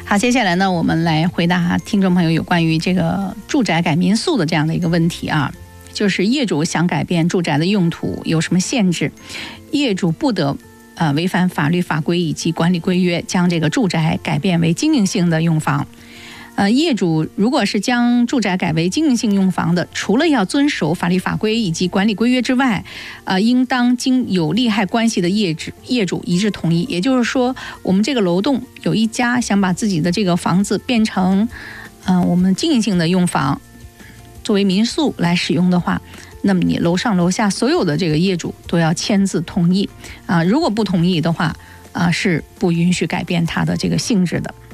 好，接下来呢，我们来回答听众朋友有关于这个住宅改民宿的这样的一个问题啊，就是业主想改变住宅的用途有什么限制？业主不得违反法律法规以及管理规约，将这个住宅改变为经营性的用房。业主如果是将住宅改为经营性用房的，除了要遵守法律法规以及管理规约之外，应当经有利害关系的业主一致同意。也就是说，我们这个楼栋有一家想把自己的这个房子变成我们经营性的用房，作为民宿来使用的话，那么你楼上楼下所有的这个业主都要签字同意如果不同意的话是不允许改变它的这个性质的。